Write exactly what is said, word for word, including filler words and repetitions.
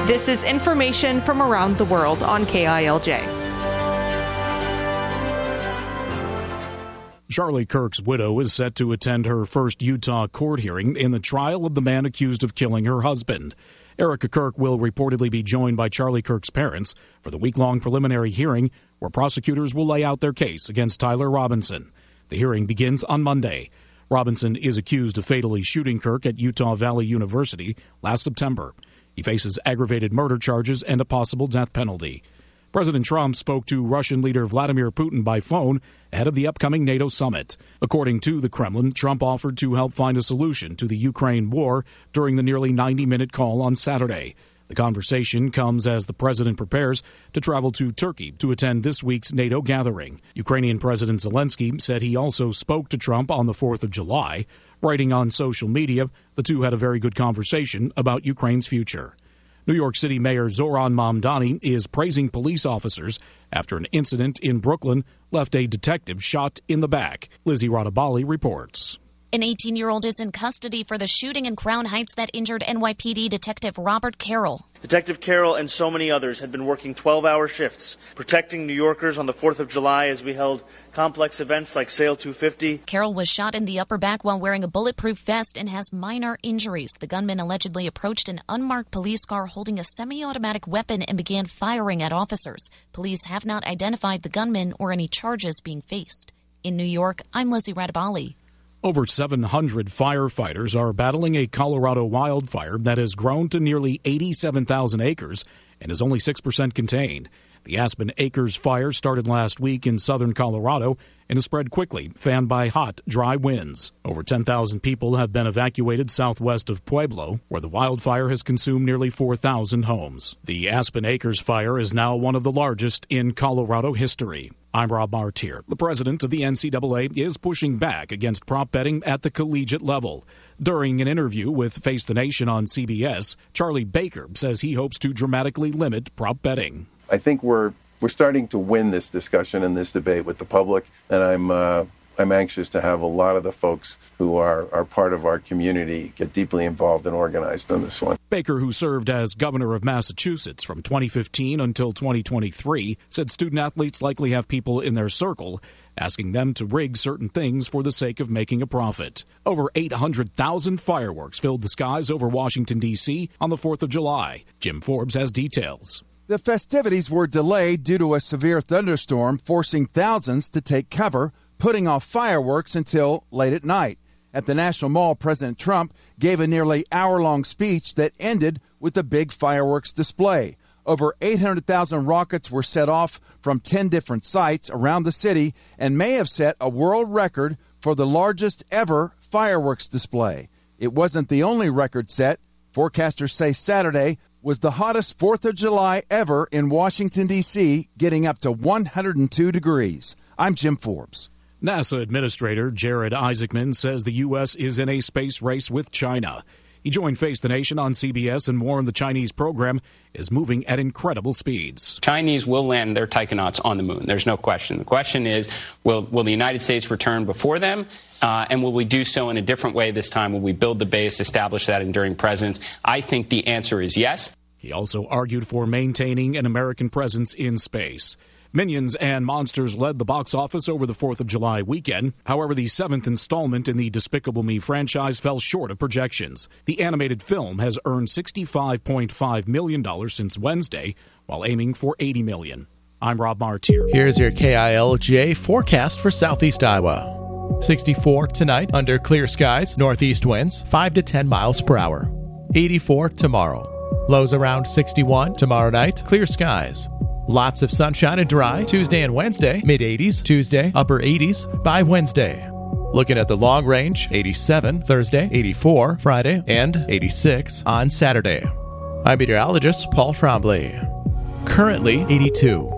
This is information from around the world on K I L J. Charlie Kirk's widow is set to attend her first Utah court hearing in the trial of the man accused of killing her husband. Erica Kirk will reportedly be joined by Charlie Kirk's parents for the week-long preliminary hearing where prosecutors will lay out their case against Tyler Robinson. The hearing begins on Monday. Robinson is accused of fatally shooting Kirk at Utah Valley University last September. He faces aggravated murder charges and a possible death penalty. President Trump spoke to Russian leader Vladimir Putin by phone ahead of the upcoming NATO summit. According to the Kremlin, Trump offered to help find a solution to the Ukraine war during the nearly ninety-minute call on Saturday. The conversation comes as the president prepares to travel to Turkey to attend this week's NATO gathering. Ukrainian President Zelensky said he also spoke to Trump on the fourth of July. Writing on social media, the two had a very good conversation about Ukraine's future. New York City Mayor Zoran Mamdani is praising police officers after an incident in Brooklyn left a detective shot in the back. Lizzie Radabali reports. An eighteen-year-old is in custody for the shooting in Crown Heights that injured N Y P D Detective Robert Carroll. Detective Carroll and so many others had been working twelve-hour shifts, protecting New Yorkers on the fourth of July as we held complex events like Sail two fifty. Carroll was shot in the upper back while wearing a bulletproof vest and has minor injuries. The gunman allegedly approached an unmarked police car holding a semi-automatic weapon and began firing at officers. Police have not identified the gunman or any charges being faced. In New York, I'm Lizzie Radabali. Over seven hundred firefighters are battling a Colorado wildfire that has grown to nearly eighty-seven thousand acres and is only six percent contained. The Aspen Acres fire started last week in southern Colorado and has spread quickly, fanned by hot, dry winds. Over ten thousand people have been evacuated southwest of Pueblo, where the wildfire has consumed nearly four thousand homes. The Aspen Acres fire is now one of the largest in Colorado history. I'm Rob Martier. The president of the N C double A is pushing back against prop betting at the collegiate level. During an interview with Face the Nation on C B S, Charlie Baker says he hopes to dramatically limit prop betting. I think we're we're starting to win this discussion and this debate with the public, and I'm uh, I'm anxious to have a lot of the folks who are, are part of our community get deeply involved and organized on this one. Baker, who served as governor of Massachusetts from twenty fifteen until twenty twenty-three, said student athletes likely have people in their circle asking them to rig certain things for the sake of making a profit. Over eight hundred thousand fireworks filled the skies over Washington, D C on the fourth of July. Jim Forbes has details. The festivities were delayed due to a severe thunderstorm, forcing thousands to take cover, putting off fireworks until late at night. At the National Mall, President Trump gave a nearly hour-long speech that ended with a big fireworks display. Over eight hundred thousand rockets were set off from ten different sites around the city and may have set a world record for the largest ever fireworks display. It wasn't the only record set. Forecasters say Saturday was the hottest fourth of July ever in Washington, D C, getting up to one hundred two degrees. I'm Jim Forbes. NASA Administrator Jared Isaacman says the U S is in a space race with China. He joined Face the Nation on C B S and warned the Chinese program is moving at incredible speeds. Chinese will land their taikonauts on the moon. There's no question. The question is, will, will the United States return before them? Uh, and will we do so in a different way this time? Will we build the base, establish that enduring presence? I think the answer is yes. He also argued for maintaining an American presence in space. Minions and Monsters led the box office over the fourth of July weekend. However, the seventh installment in the Despicable Me franchise fell short of projections. The animated film has earned sixty-five point five million dollars since Wednesday, while aiming for eighty million dollars. I'm Rob Martier. Here's your K I L J forecast for Southeast Iowa. sixty-four tonight under clear skies, northeast winds five to ten miles per hour. eighty-four tomorrow. Lows around sixty-one. Tomorrow night, clear skies. Lots of sunshine and dry Tuesday and Wednesday, mid-eighties. Tuesday, upper eighties by Wednesday. Looking at the long range, eighty-seven Thursday, eighty-four Friday, and eighty-six on Saturday. I'm meteorologist Paul Trombley. Currently eighty-two.